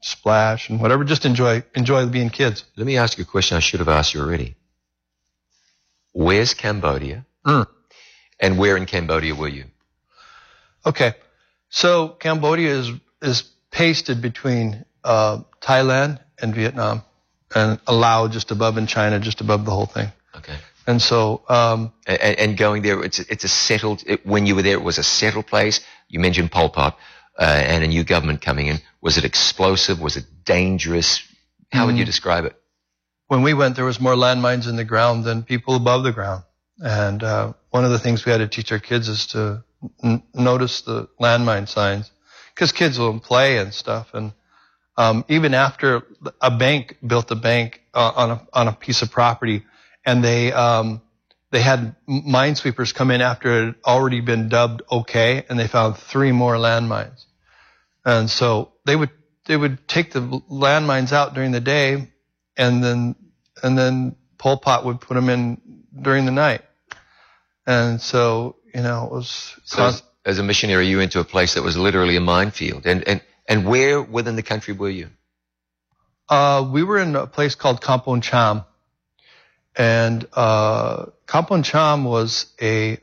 splash and whatever. Just enjoy being kids. Let me ask you a question I should have asked you already. Where's Cambodia? And where in Cambodia were you? Okay. So Cambodia is pasted between Thailand and Vietnam, and Laos just above, and China just above the whole thing. Okay. And so and going there, it's a settled. When you were there, it was a settled place. You mentioned Pol Pot and a new government coming in. Was it explosive? Was it dangerous? How would you describe it? When we went, there was more landmines in the ground than people above the ground. And one of the things we had to teach our kids is to notice the landmine signs, because kids will play and stuff. And even after a bank built a bank on a piece of property, and they had minesweepers come in after it had already been dubbed okay, and they found 3 more landmines. And so they would take the landmines out during the day, and then Pol Pot would put them in during the night. And so, it was... So as a missionary, you went to a place that was literally a minefield. And where within the country were you? We were in a place called Kampong Cham. And Kampong Cham was a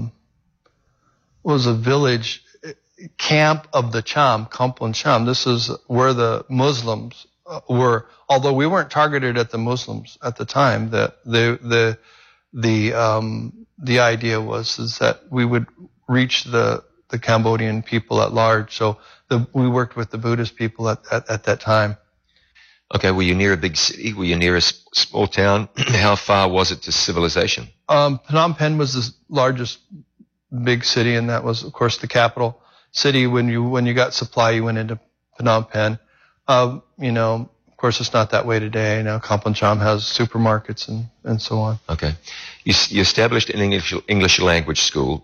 village camp of the Cham, Kampong Cham. This is where the Muslims were. Although we weren't targeted at the Muslims at the time, the idea was that we would reach the Cambodian people at large. So we worked with the Buddhist people at that time. Okay, were you near a big city? Were you near a small town? How far was it to civilization? Phnom Penh was the largest big city, and that was, of course, the capital city. When you got supply, you went into Phnom Penh. Of course, it's not that way today. Kampong Cham has supermarkets and so on. Okay. You established an English language school,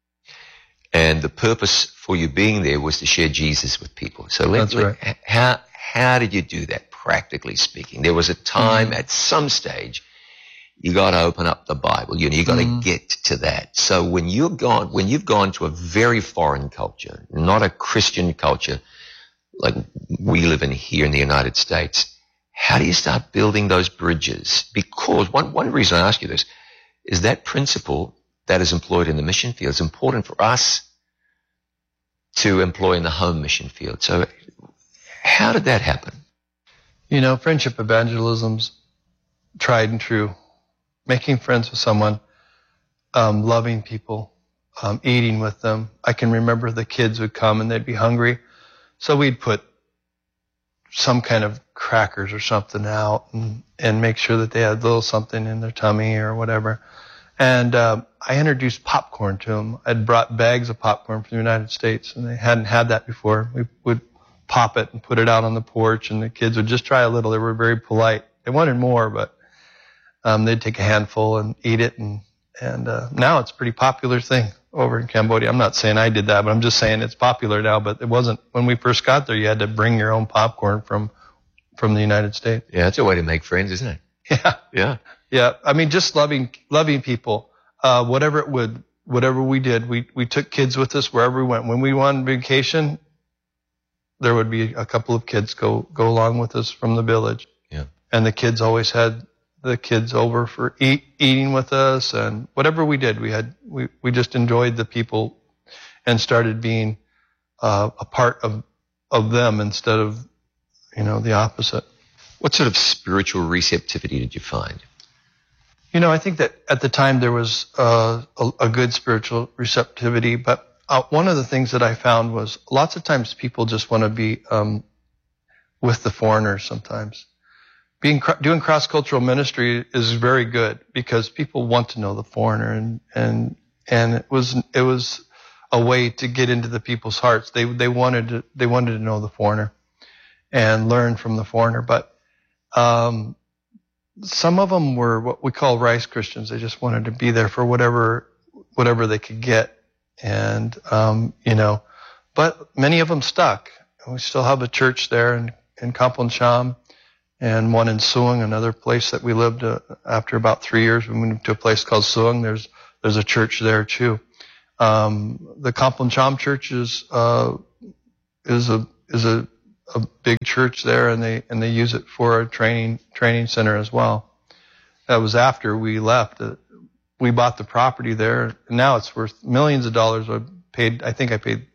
and the purpose for you being there was to share Jesus with people. So That's right. How did you do that, practically speaking? There was a time at some stage you got to open up the Bible. You got to get to that. So when you've gone to a very foreign culture, not a Christian culture like we live in here in the United States, how do you start building those bridges? Because one reason I ask you this is that principle that is employed in the mission field is important for us to employ in the home mission field. So how did that happen? Friendship evangelism's tried and true. Making friends with someone, loving people, eating with them. I can remember the kids would come and they'd be hungry. So we'd put some kind of crackers or something out and make sure that they had a little something in their tummy or whatever. And I introduced popcorn to them. I'd brought bags of popcorn from the United States, and they hadn't had that before. We would pop it and put it out on the porch, and the kids would just try a little. They were very polite. They wanted more, but they'd take a handful and eat it. And now it's a pretty popular thing over in Cambodia. I'm not saying I did that, but I'm just saying it's popular now. But it wasn't when we first got there. You had to bring your own popcorn from the United States. Yeah, that's a way to make friends, isn't it? Yeah. I mean, just loving people. Whatever we did, we took kids with us wherever we went. When we went on vacation, there would be a couple of kids go along with us from the village. Yeah. And the kids always had the kids over for eating with us, and whatever we did, we just enjoyed the people and started being a part of them instead of the opposite. What sort of spiritual receptivity did you find? I think that at the time there was a good spiritual receptivity, but one of the things that I found was lots of times people just want to be with the foreigners sometimes. Doing cross-cultural ministry is very good because people want to know the foreigner, and it was a way to get into the people's hearts. They wanted to know the foreigner and learn from the foreigner, but some of them were what we call rice Christians. They just wanted to be there for whatever they could get, and but many of them stuck. We still have a church there in Kampong Cham, and one in Suong, another place that we lived. After about 3 years, we moved to a place called Suong. There's a church there too. The Kampong Cham church is a a big church there, and they use it for a training center as well. That was after we left. We bought the property there, and now it's worth millions of dollars. I think I paid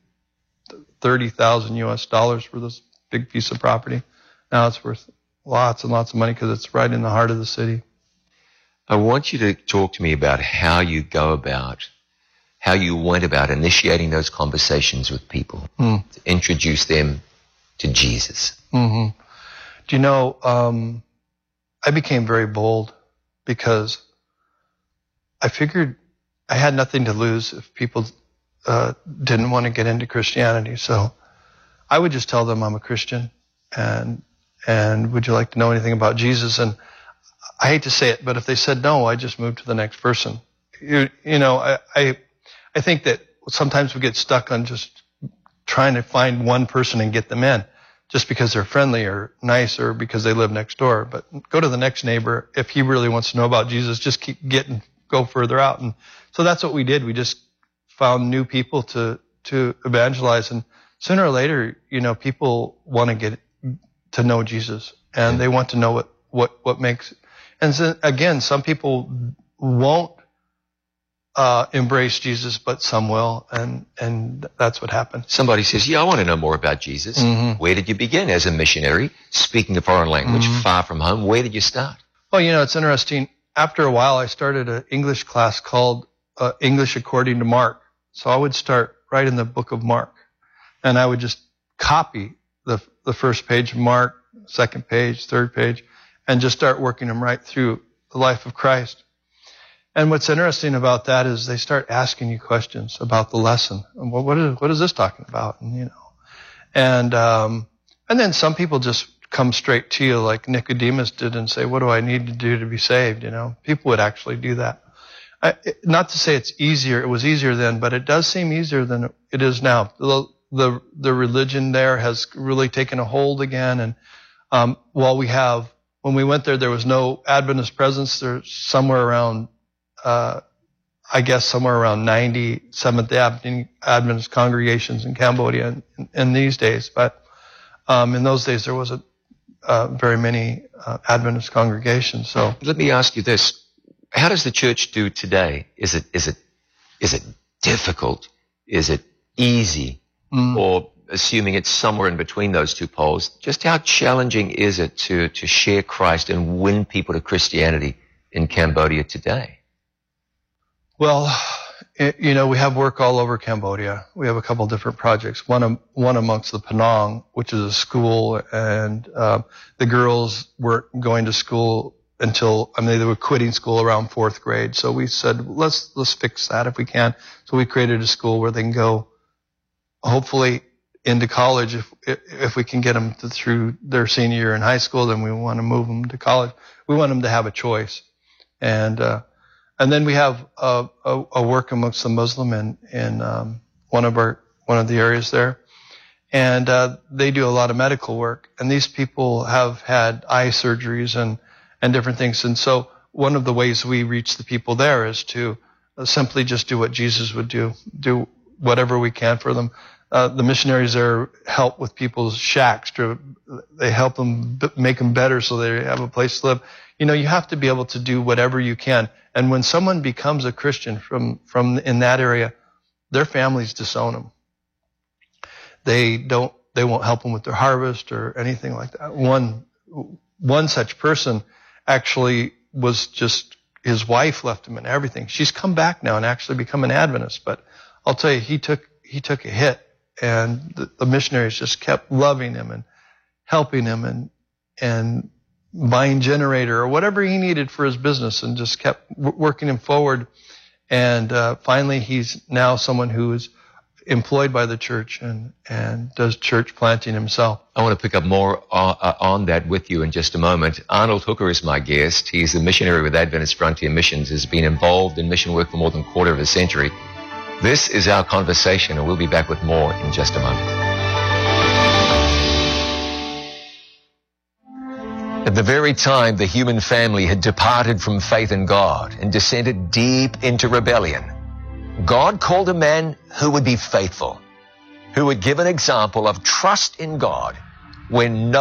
$30,000 for this big piece of property. Now it's worth lots and lots of money because it's right in the heart of the city. I want you to talk to me about how you went about initiating those conversations with people, to introduce them to Jesus. Mm-hmm. Do you know, I became very bold because I figured I had nothing to lose if people didn't want to get into Christianity. So I would just tell them I'm a Christian, and would you like to know anything about Jesus? And I hate to say it, but if they said no, I just moved to the next person. You know, I think that sometimes we get stuck on just trying to find one person and get them in just because they're friendly or nice or because they live next door. But go to the next neighbor. If he really wants to know about Jesus, just keep go further out. And so that's what we did. We just found new people to evangelize. And sooner or later, you know, people want to get to know Jesus, and they want to know what makes. And so, again, some people won't embrace Jesus, but some will, and that's what happened. Somebody says, yeah, I want to know more about Jesus. Mm-hmm. Where did you begin as a missionary, speaking a foreign language, far from home? Where did you start? Well, you know, it's interesting. After a while, I started an English class called English According to Mark. So I would start right in the book of Mark, and I would just copy the first page of Mark, second page, third page, and just start working them right through the life of Christ. And what's interesting about that is they start asking you questions about the lesson. Well, what is this talking about? And you know, and then some people just come straight to you like Nicodemus did and say, "What do I need to do to be saved?" You know, people would actually do that. Not to say it's easier. It was easier then, but it does seem easier than it is now. The religion there has really taken a hold again, and when we went there was no Adventist presence. There's somewhere around, I guess somewhere around 90 Seventh-day Adventist congregations in Cambodia in these days. But in those days there wasn't very many Adventist congregations. So let me ask you this: how does the church do today? Is it difficult? Is it easy? Or assuming it's somewhere in between those two poles, just how challenging is it to share Christ and win people to Christianity in Cambodia today? Well, you know, we have work all over Cambodia. We have a couple different projects. One amongst the Penang, which is a school, and the girls weren't going to school until, they were quitting school around 4th grade. So we said, let's fix that if we can. So we created a school where they can go, hopefully, into college. If we can get them through their senior year in high school, then we want to move them to college. We want them to have a choice. And then we have a work amongst the Muslim in one of the areas there. And they do a lot of medical work. And these people have had eye surgeries and different things. And so one of the ways we reach the people there is to simply just do what Jesus would do whatever we can for them. The missionaries there help with people's shacks. They help them make them better so they have a place to live. You know, you have to be able to do whatever you can. And when someone becomes a Christian from in that area, their families disown them. They won't help them with their harvest or anything like that. One such person actually was just, his wife left him and everything. She's come back now and actually become an Adventist. But I'll tell you, he took a hit. And the missionaries just kept loving him and helping him and buying generator or whatever he needed for his business, and just kept working him forward. And finally, he's now someone who is employed by the church and does church planting himself. I want to pick up more on that with you in just a moment. Arnold Hooker is my guest. He's a missionary with Adventist Frontier Missions, has been involved in mission work for more than a quarter of a century. This is our conversation, and we'll be back with more in just a moment. At the very time the human family had departed from faith in God and descended deep into rebellion, God called a man who would be faithful, who would give an example of trust in God when